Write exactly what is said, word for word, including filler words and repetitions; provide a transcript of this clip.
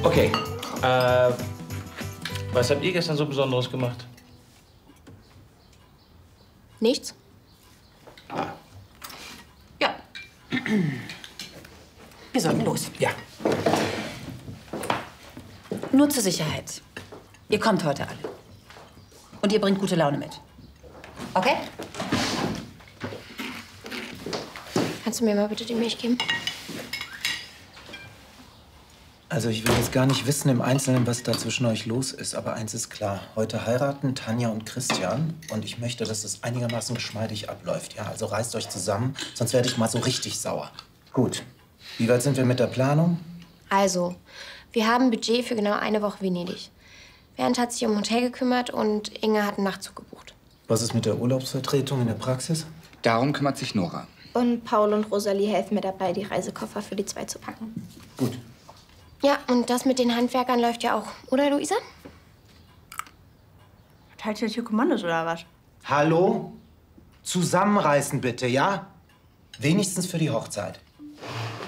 Okay. Äh, was habt ihr gestern so Besonderes gemacht? Nichts? Ja. Wir sollten los. Ja. Nur zur Sicherheit. Ihr kommt heute alle. Und ihr bringt gute Laune mit. Okay? Kannst du mir mal bitte die Milch geben? Also ich will jetzt gar nicht wissen im Einzelnen, was da zwischen euch los ist. Aber eins ist klar. Heute heiraten Tanja und Christian. Und ich möchte, dass es einigermaßen geschmeidig abläuft. Ja, also reißt euch zusammen, sonst werde ich mal so richtig sauer. Gut. Wie weit sind wir mit der Planung? Also, wir haben Budget für genau eine Woche Venedig. Bernd hat sich um Hotel gekümmert und Inge hat einen Nachtzug gebucht. Was ist mit der Urlaubsvertretung in der Praxis? Darum kümmert sich Nora. Und Paul und Rosalie helfen mir dabei, die Reisekoffer für die zwei zu packen. Gut. Ja, und das mit den Handwerkern läuft ja auch, oder, Luisa? Teilt ihr jetzt hier Kommandos oder was? Hallo? Zusammenreißen bitte, ja? Wenigstens für die Hochzeit.